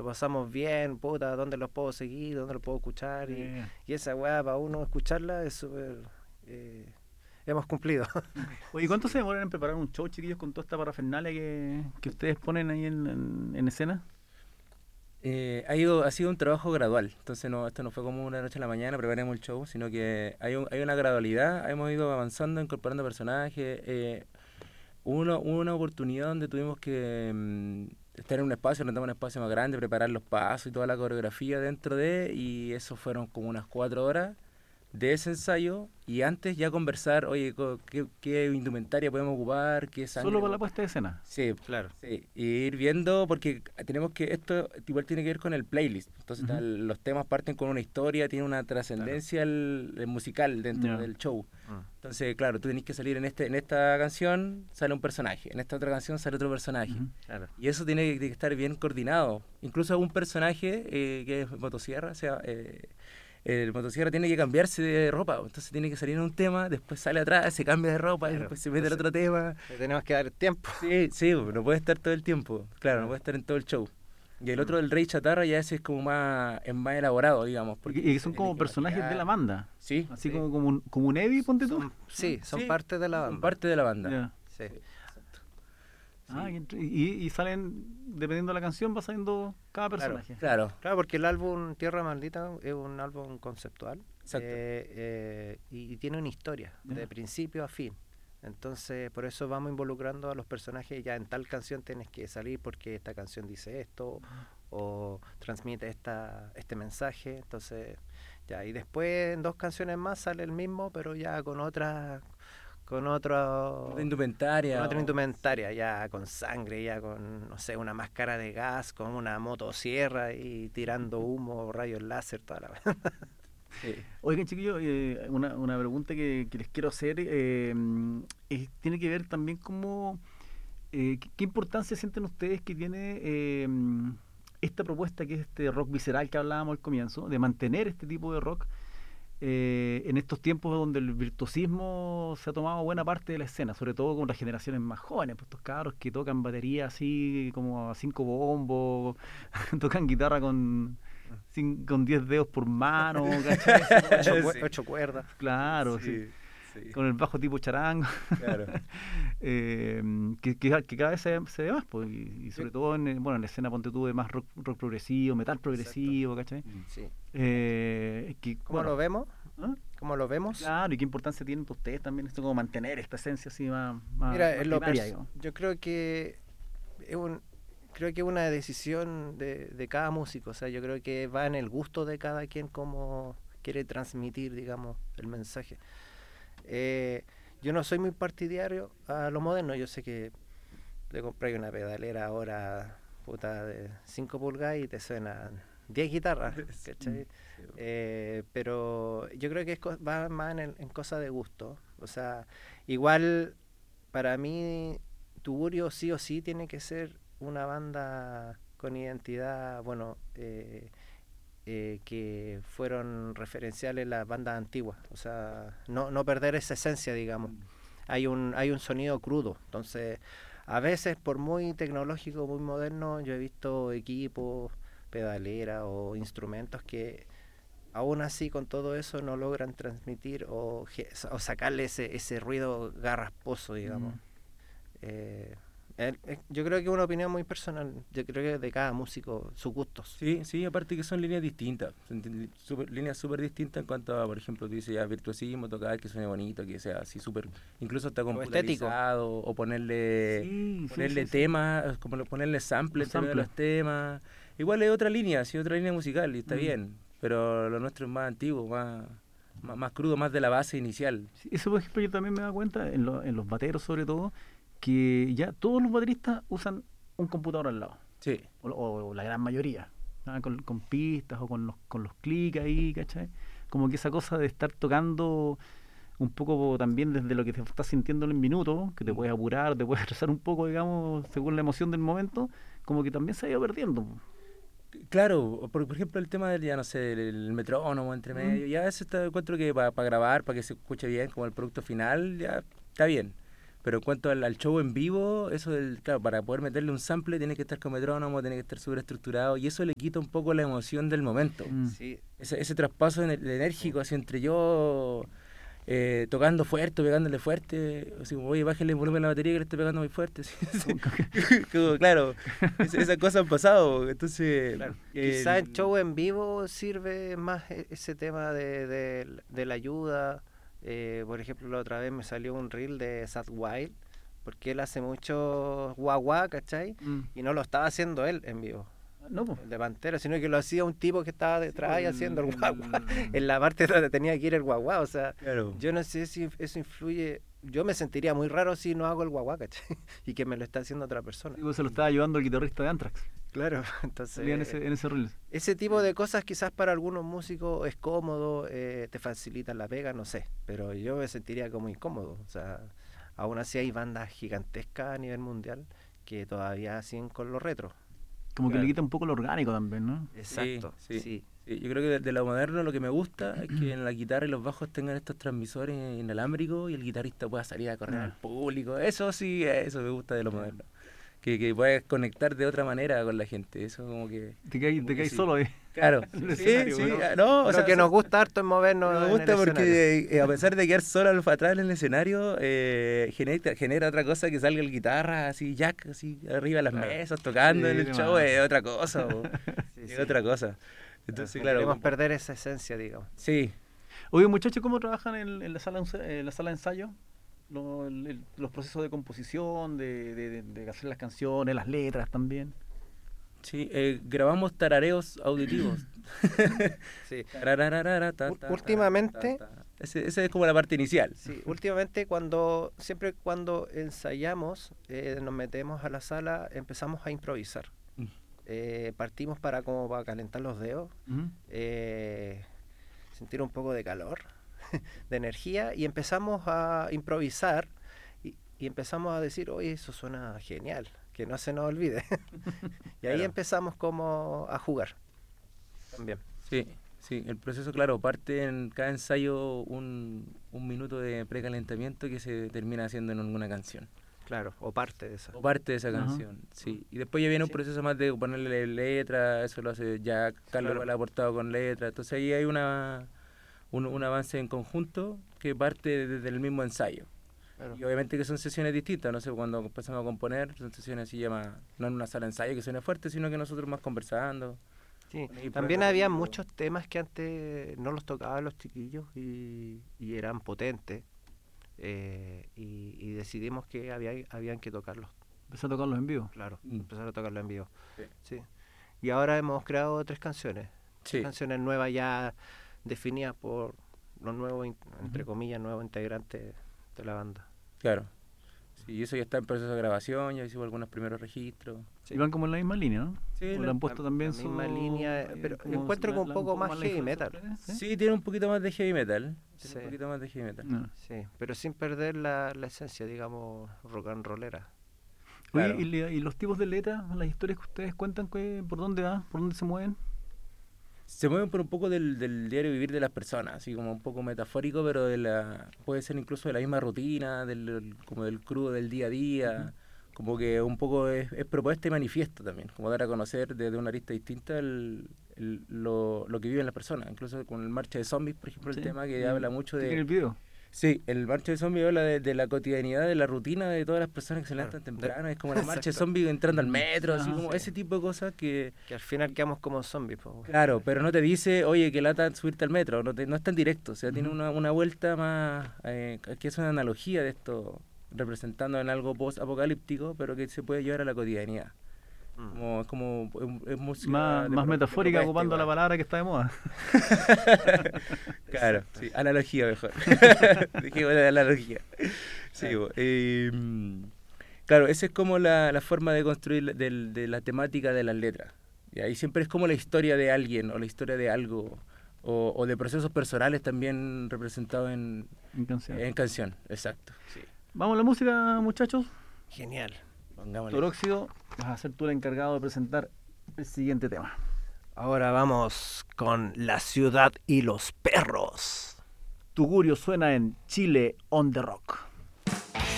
pasamos bien, puta, ¿dónde los puedo seguir? ¿Dónde los puedo escuchar? Y esa weá, para uno escucharla, es súper... hemos cumplido. Oye, ¿cuánto se demoran en preparar un show, chiquillos, con toda esta parafernalia que ustedes ponen ahí en escena? Ha sido un trabajo gradual, entonces esto no fue como una noche a la mañana, preparemos el show, sino que hay una gradualidad, hemos ido avanzando, incorporando personajes. Hubo una oportunidad donde tuvimos que estar en un espacio, rentamos un espacio más grande, preparar los pasos y toda la coreografía dentro y eso fueron como unas 4 horas de ese ensayo, y antes ya conversar, oye, qué indumentaria podemos ocupar, qué sangre. Solo para la puesta de escena. Sí, Claro. sí, y ir viendo, porque esto igual tiene que ver con el playlist, entonces los temas parten con una historia, tiene una trascendencia el musical dentro del show. Entonces, claro, tú tenés que salir en esta canción sale un personaje, en esta otra canción sale otro personaje. Claro. Y eso tiene que estar bien coordinado. Incluso un personaje que es motosierra, o sea, el motosierra tiene que cambiarse de ropa, entonces tiene que salir en un tema, después sale atrás, se cambia de ropa, y después se mete en otro tema. Le tenemos que dar tiempo. Sí, no puede estar todo el tiempo, claro, no puede estar en todo el show. Y el otro, del Rey Chatarra, ya ese es como más elaborado, digamos. Y son como personajes de la banda. Sí. Así como un Eddie, ponte tú. Son parte de la banda. Son parte de la banda. Yeah. Sí. Y salen, dependiendo de la canción, va saliendo cada personaje. Claro, Porque el álbum Tierra Maldita es un álbum conceptual. Exacto. Y tiene una historia, de principio a fin. Entonces, por eso vamos involucrando a los personajes. Ya en tal canción tienes que salir porque esta canción dice esto o transmite este mensaje. Entonces, y después en 2 canciones más sale el mismo, pero ya con otra indumentaria. Con otra indumentaria, ya con sangre, ya con, no sé, una máscara de gas, con una motosierra y tirando humo, rayos láser, toda la verdad. Sí. Oigan, chiquillos, una pregunta que les quiero hacer tiene que ver también como ¿qué importancia sienten ustedes que tiene esta propuesta, que es este rock visceral que hablábamos al comienzo, de mantener este tipo de rock en estos tiempos donde el virtuosismo se ha tomado buena parte de la escena, sobre todo con las generaciones más jóvenes, pues estos cabros que tocan batería así como a 5 bombos, tocan guitarra con 10 dedos por mano, ¿cachai? 8 cuerdas. Claro, sí. Con el bajo tipo charango. Claro. Que cada vez se ve más, pues, y sobre todo en la escena, ponte tú, de más rock progresivo, metal progresivo, ¿cachai? Sí. ¿Cómo lo vemos? ¿Ah? ¿Cómo lo vemos? Claro, y qué importancia tienen para ustedes también esto, como mantener esta esencia así más Mira, primaria, yo creo que es una decisión de cada músico. O sea, yo creo que va en el gusto de cada quien cómo quiere transmitir, digamos, el mensaje. Yo no soy muy partidario a lo moderno. Yo sé que te compras una pedalera ahora, puta, de 5 pulgadas y te suenan 10 guitarras, ¿cachai? Pero yo creo que va más en cosa de gusto. O sea, igual para mí Tugurio sí o sí tiene que ser una banda con identidad, que fueron referenciales las bandas antiguas. O sea, no perder esa esencia, digamos. Hay un sonido crudo. Entonces, a veces, por muy tecnológico, muy moderno, yo he visto equipos, pedaleras o instrumentos que aún así con todo eso no logran transmitir o sacarle ese ruido garrasposo, digamos. Yo creo que es una opinión muy personal. Yo creo que de cada músico, sus gustos. Sí, aparte que son líneas distintas, líneas súper distintas en cuanto a, por ejemplo, tú dices ya virtuosismo, tocar que suene bonito, que sea así súper, incluso hasta computarizado, o ponerle temas, como ponerle samples de los temas. Igual es otra línea musical y está bien, pero lo nuestro es más antiguo, más crudo, más de la base inicial. Sí, eso, por ejemplo, yo también me he dado cuenta en los bateros, sobre todo, que ya todos los bateristas usan un computador al lado. Sí. O la gran mayoría, ¿no? con pistas o con los clics ahí, ¿cachai? Como que esa cosa de estar tocando un poco también desde lo que te estás sintiendo en el minuto, que te puedes apurar, te puedes atrasar un poco, digamos, según la emoción del momento, como que también se ha ido perdiendo. Claro, por ejemplo el tema del, ya no sé, el metrónomo entre medio, ya eso encuentro que para grabar, para que se escuche bien, como el producto final, ya está bien. Pero en cuanto al show en vivo, eso claro, para poder meterle un sample tiene que estar con metrónomo, tiene que estar súper estructurado y eso le quita un poco la emoción del momento. Sí, Ese traspaso enérgico así entre yo tocando fuerte, pegándole fuerte, así como, oye, bájale el volumen a la batería que le esté pegando muy fuerte. Como, claro, esas cosas han pasado. Entonces, claro. Quizás el show en vivo sirve más ese tema de la ayuda. Por ejemplo, la otra vez me salió un reel de Zack Wild, porque él hace mucho guagua, ¿cachai? Y no lo estaba haciendo él en vivo. No, pues. El de Pantera, sino que lo hacía un tipo que estaba detrás y haciendo el guagua. En la parte donde tenía que ir el guagua, o sea, claro. Yo no sé si eso influye. Yo me sentiría muy raro si no hago el guagua, ¿cachai? Y que me lo está haciendo otra persona. Se lo estaba ayudando el guitarrista de Anthrax. Claro, entonces... Salía en ese reel. Ese tipo de cosas quizás para algunos músicos es cómodo, te facilitan la pega, no sé. Pero yo me sentiría como incómodo. O sea, aún así hay bandas gigantescas a nivel mundial que todavía siguen con lo retro. Como que le quita un poco lo orgánico también, ¿no? Exacto, sí. Yo creo que de lo moderno lo que me gusta es que en la guitarra y los bajos tengan estos transmisores inalámbricos y el guitarrista pueda salir a correr al público. Eso sí, eso me gusta de lo moderno. Que puedas conectar de otra manera con la gente. Eso como que... Te caes solo ahí. Claro. Sí, no, o sea, que nos gusta harto en movernos. Nos gusta porque a pesar de quedar solo atrás en el escenario, genera otra cosa, que salga el guitarra así, jack, así arriba de las mesas, tocando en el show, es otra cosa. Es otra cosa. Entonces, claro. Queremos perder esa esencia, digamos. Sí. Oye, muchachos, ¿cómo trabajan en la sala de ensayo? Los procesos de composición, de hacer las canciones, las letras también. Sí, grabamos tarareos auditivos. Sí. Últimamente, esa es como la parte inicial. Sí, últimamente cuando ensayamos, nos metemos a la sala, empezamos a improvisar. Partimos para calentar los dedos, sentir un poco de calor, de energía, y empezamos a improvisar y empezamos a decir, oye, eso suena genial, que no se nos olvide. Y ahí empezamos como a jugar también. Sí, el proceso, claro, parte en cada ensayo un minuto de precalentamiento que se termina haciendo en alguna canción. Claro, o parte de esa. Canción, sí. Y después ya viene un proceso más de ponerle letra, eso lo hace ya Carlos la aportado con letra. Entonces ahí hay un avance en conjunto que parte desde el mismo ensayo. Claro. Y obviamente que son sesiones distintas, no sé, cuando empezamos a componer, son sesiones así no en una sala de ensayo que suene fuerte, sino que nosotros más conversando. Sí, también había muchos temas que antes no los tocaban los chiquillos y eran potentes. Y decidimos que habían que tocarlos. Empezar a tocarlos en vivo. Claro, empezar a tocarlos en vivo. Sí. Y ahora hemos creado 3 canciones. 3 canciones nuevas ya definidas por los nuevos, entre comillas, nuevos integrantes de la banda. Claro. Sí, eso ya está en proceso de grabación, ya hicimos algunos primeros registros. Sí. Y van como en la misma línea, ¿no? Sí, le han puesto también la misma línea, pero encuentro con un poco más heavy metal. Sí, tiene un poquito más de heavy metal. Sí. Un poquito más de heavy metal. No. Sí, pero sin perder la esencia, digamos, rock and rollera. Claro. Oye, ¿y los tipos de letras, las historias que ustedes cuentan, por dónde van, por dónde se mueven? Se mueven por un poco del diario vivir de las personas, así como un poco metafórico, pero puede ser incluso de la misma rutina, como del crudo del día a día, como que un poco es propuesta y manifiesto también, como dar a conocer desde una arista distinta lo que viven las personas, incluso con el Marcha de Zombies, por ejemplo, el tema que habla mucho de... ¿En el video? Sí, el Marcha de Zombies habla de la cotidianidad, de la rutina de todas las personas que se levantan temprano. Es como la Marcha de Zombies entrando al metro, así como ese tipo de cosas que al final quedamos como zombies. Claro, pero no te dice, oye, que lata subirte al metro, no es tan directo, o sea, tiene una vuelta más, que es una analogía de esto, representando en algo post-apocalíptico, pero que se puede llevar a la cotidianidad. Es música más metafórica, ocupando la palabra que está de moda. Claro, sí, analogía mejor. Dijimos la analogía. Sí, claro, esa es como la forma de construir de la temática de las letras. Y ahí siempre es como la historia de alguien o la historia de algo o de procesos personales también representados en canción. Exacto. Sí. Vamos a la música, muchachos. Genial. Toróxido, vas a ser tú el encargado de presentar el siguiente tema. Ahora vamos con La ciudad y los perros. Tugurio suena en Chile on the Rock.